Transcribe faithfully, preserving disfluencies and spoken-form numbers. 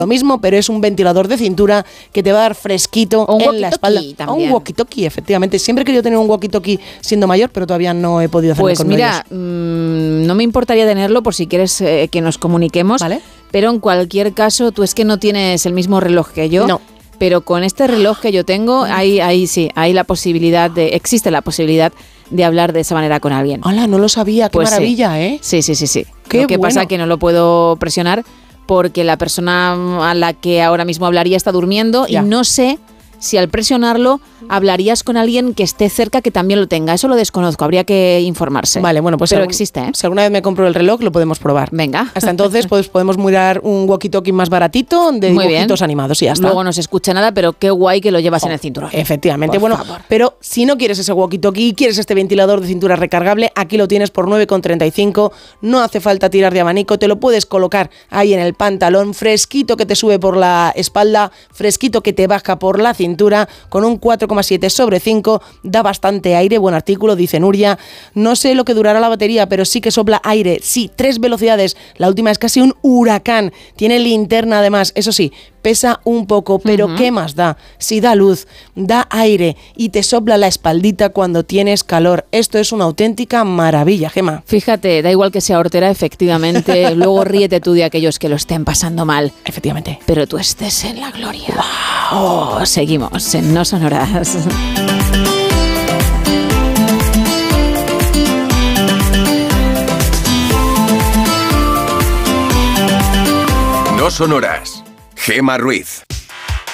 lo mismo, pero es un ventilador de cintura que te va a dar fresquito en la espalda. O un walkie-talkie, efectivamente. Siempre he querido tener un walkie-talkie siendo mayor, pero todavía no he podido hacerlo pues con mira, ellos. Mmm, no me importaría tenerlo por si quieres eh, que nos comuniquemos, ¿vale? Pero en cualquier caso, tú es que no tienes el mismo reloj que yo. No. Pero con este reloj que yo tengo, ahí, ahí sí, hay la posibilidad de, existe la posibilidad de hablar de esa manera con alguien. Hola, no lo sabía, qué pues maravilla, sí. ¿eh? Sí, sí, sí, sí. Qué Lo que bueno. pasa es que no lo puedo presionar porque la persona a la que ahora mismo hablaría está durmiendo Ya. y no sé si al presionarlo hablarías con alguien que esté cerca que también lo tenga. Eso lo desconozco, habría que informarse. Vale, bueno, pues pero algún, existe, ¿eh? Si alguna vez me compro el reloj, lo podemos probar. Venga. Hasta entonces, pues podemos mirar un walkie-talkie más baratito de Muy dibujitos bien. animados y ya está. Luego no se escucha nada, pero qué guay que lo llevas Oh, en el cinturón. Efectivamente, Por bueno, favor. pero si no quieres ese walkie-talkie y quieres este ventilador de cintura recargable, aquí lo tienes por nueve con treinta y cinco. No hace falta tirar de abanico, te lo puedes colocar ahí en el pantalón, fresquito que te sube por la espalda, fresquito que te baja por la cintura, con un cuatro coma siete sobre cinco, da bastante aire, buen artículo, dice Nuria. No sé lo que durará la batería, pero sí que sopla aire, sí, tres velocidades, la última es casi un huracán, tiene linterna además, eso sí, pesa un poco, pero uh-huh. ¿qué más da? Si da luz, da aire y te sopla la espaldita cuando tienes calor. Esto es una auténtica maravilla, Gemma. Fíjate, da igual que sea hortera, efectivamente, luego ríete tú de aquellos que lo estén pasando mal. Efectivamente. Pero tú estés en la gloria. Wow. Oh, seguimos en No Sonoras. No Sonoras. Gemma Ruiz.